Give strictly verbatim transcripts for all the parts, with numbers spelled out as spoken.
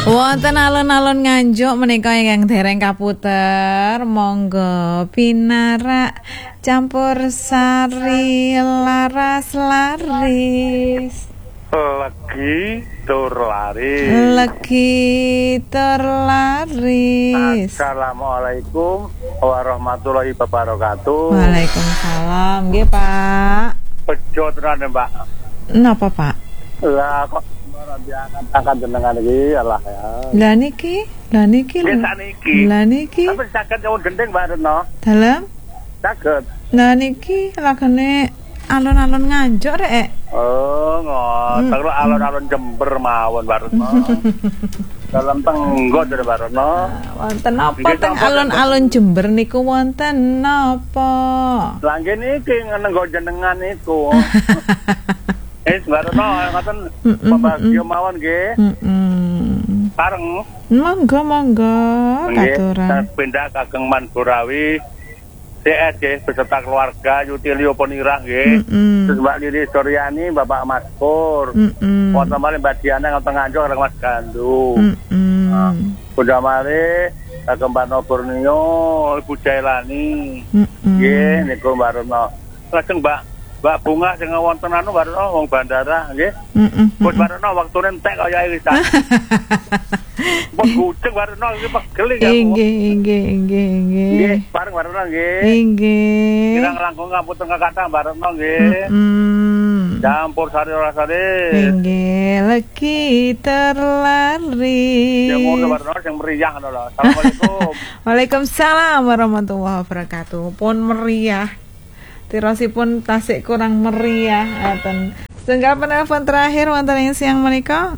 Wonten alun-alun Nganjuk menika ingkang dereng kaputer, monggo pinarak campur sari laras laris. Legi tur laris. Legi tur laris. Assalamualaikum warahmatullahi wabarakatuh. Waalaikumsalam, nggih Pak. Bejo tenan Mbak. Napa Pak? Lah kok angkat jenengan iki Allah ya. Lah niki, lah niki lho. Lah niki. Tapi saged nyuwun gending Mbak Reno. Dalem? Saged. Lah niki lagane alun-alun Nganjuk rek. Oh, ngoten lho alun-alun Jember mawon Mbak Reno. Dalam tenggo dari Mbak Reno. Wonten napa teng alun-alun Jember niku wonten napa? Lah nggih niki nenggo jenengan niku. Eh, Mbak ngoten pembagio mawon nggih. Heeh. Sareng. Monggo monggo katuran. Pindah kageng Manggurawi. C S nggih beserta keluarga Yutilio Ponirah nggih. Terus Mbak Lili Suryani, Bapak Mas Pur. Heeh. Wonten malih Mbak Diana ngoten Nganjuk karo Mas Gandu. Heeh. Udah malih kageng Mbak Borneo, Ibu Jailani. Nggih niku Mbak Rono. Lajeng Mbak Mbak Bunga sing wonten anu Mbak Rono wong bandara nggih. Heeh. Wis Mbak Rono waktune entek kaya iki ta. Mbok guceng Mbak Rono iki pegel iki. Nggih, nggih, nggih, nggih. Nggih, bareng Mbak Rono nggih. Nggih. Kirang langkung ngapunten kakatah Mbak Rono nggih. Heeh. Campur sari rasane. Nggih, legi terlaris. Ya ngono Mbak Rono sing meriah ngono lho. Assalamualaikum. Waalaikumsalam warahmatullahi wabarakatuh. Pun meriah. Tirosipun tasik kurang meriah ngaten. Setengah penelpon terakhir wonten ing siang menika.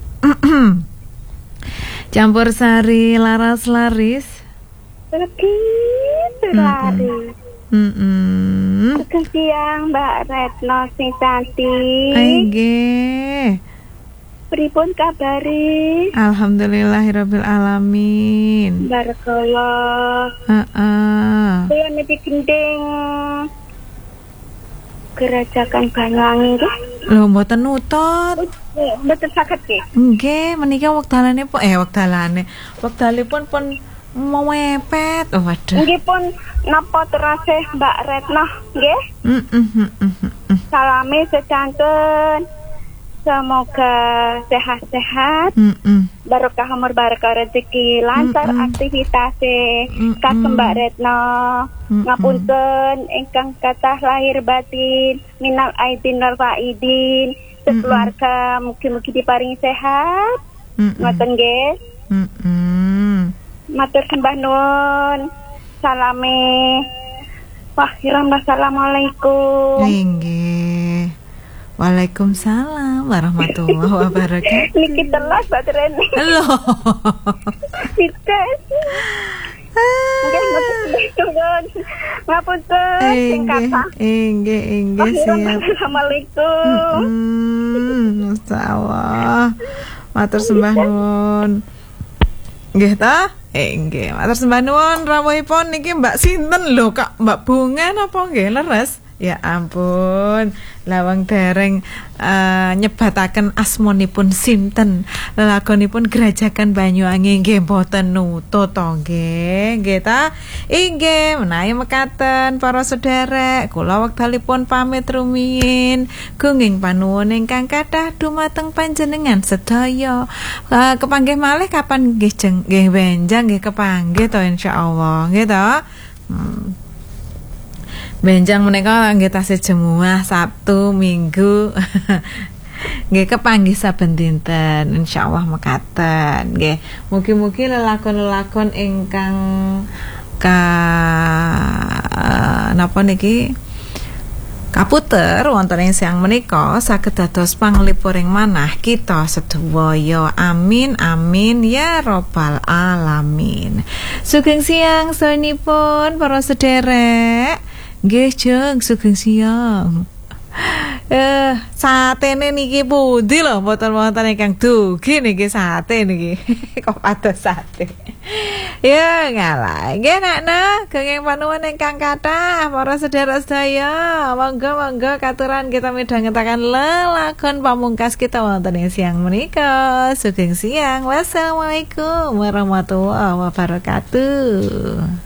Campur sari laras laris. Legi laris. Heeh. Sugeng siang Mbak Retno sing cantik. Nggih. Pripun kabari? Alhamdulillahirabbil alamin. Barakallah. Heeh. Kula niki gending Gerajakan Banyuwangi nggih. Lho mboten nutut. Mboten saged nggih. Nggih, menika wekdalane pun eh wekdalane. Wekdalipun pun mepet. Oh waduh. Nggih pun napa terasih Mbak Retno nggih? Heeh. Salami secanten. Semoga sehat-sehat. Heeh. Barokah umur barokah rezeki lancar aktivitasé kagem Mbak Retno. Ngapunten ingkang kathah lahir batin minal aidin wal faidin sekeluarga mugi-mugi diparingi sehat. Ngoten nggih. Heeh. Matur sembah nuwun. Salame. Wakhiran wassalamualaikum. Nggih. Waalaikumsalam warahmatullahi wabarakatuh. Niki telas Mbak Reni. Halo. Dites. Ngapunten sing kathah. Nggih, nggih siap. Assalamualaikum. Hmm, sawah. Matur sembah nuwun. Nggih ta? Eh nggih, matur sembah nuwun rawuhipun niki Mbak sinten lho Kak? Mbak Bunga napa nggih leres? Ya ampun, lawang dereng uh, nyebataken asmonipun sinten, lelakonipun Gerajakan Banyuwangi nggih mboten nutut to nggih, nggih ta? Inggih, menawi mekaten para sederek, kula wekdalipun pamit rumiyin, gunging panuwun ingkang kathah dumateng panjenengan sedaya. Uh, kepanggih malih kapan nggih jeng nggih benjang nggih kepanggih to insyaallah, nggih to? Hmm. Benjang menika nggih tasih jemuah Sabtu, Minggu. Nggih kepanggih saben dinten insyaallah mekaten. Nggih, mugi-mugi lelakon-lelakon ingkang ka napa niki kaputer wonten ing siang menika saged dados panglipuring manah kita sedaya. Amin amin ya robbal alamin. Sugeng siang sawenipun para sederek. Nggih, Jeng, sugeng siang. Eh, satene niki pundi lho mboten-mboten ingkang dugi niki sate niki. Kok pados sate. Ya ngalah. Nggih nakna, kenging panuwun ingkang kathah para sedherek sedaya. Monggo-monggo katuran kita midhangetaken lelakon pamungkas kita wonten ing siang menika. Sugeng siang. Wassalamualaikum warahmatullahi wabarakatuh.